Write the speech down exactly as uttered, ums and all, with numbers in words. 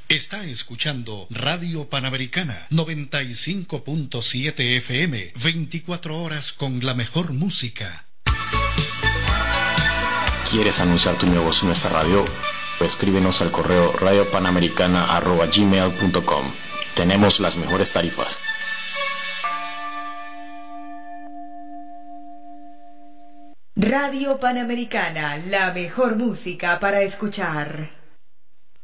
Está escuchando Radio Panamericana noventa y cinco punto siete F M, veinticuatro horas con la mejor música. ¿Quieres anunciar tu negocio en nuestra radio? Escríbenos al correo radiopanamericana arroba gmail punto com. Tenemos las mejores tarifas. Radio Panamericana, la mejor música para escuchar.